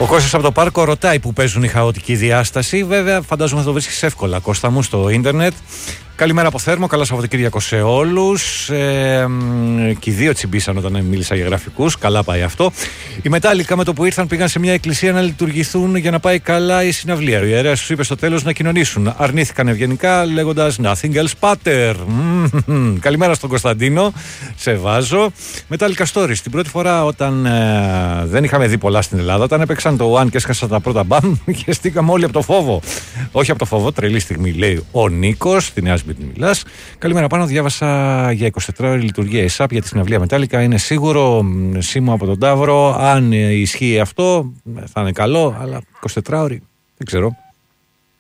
Ο Κώστας από το Πάρκο ρωτάει που παίζουν η χαοτική διάσταση. Βέβαια, φαντάζομαι θα το βρίσκεις εύκολα, Κώστα μου, στο ίντερνετ. Καλημέρα από Θέρμο, καλό Σαββατοκύριακο σε όλους. Και οι δύο τσιμπήσαν όταν μίλησα για γραφικούς. Καλά πάει αυτό. Οι Μετάλλικα με το που ήρθαν πήγαν σε μια εκκλησία να λειτουργηθούν για να πάει καλά η συναυλία. Ο ιερέας τους είπε στο τέλος να κοινωνήσουν. Αρνήθηκαν ευγενικά λέγοντας Nothing else pater. Καλημέρα στον Κωνσταντίνο. Σε βάζω. Μετάλλικα stories. Την πρώτη φορά όταν δεν είχαμε δει πολλά στην Ελλάδα, όταν έπαιξαν το One και έσκασαν τα πρώτα μπαμ και στήκαμε όλοι από το φόβο. Όχι από το φόβο, τρελή στιγμή λέει ο Νίκος. Στη Νέα Σμύρνη μιλάς. Καλημέρα πάνω. Διάβασα για 24 ώρη λειτουργία ΕΣΑΠ για τη συναυλία Μετάλλικα. Είναι σίγουρο. Σήμω από τον Ταύρο. Αν ισχύει αυτό, θα είναι καλό. Αλλά 24 ώρη δεν ξέρω.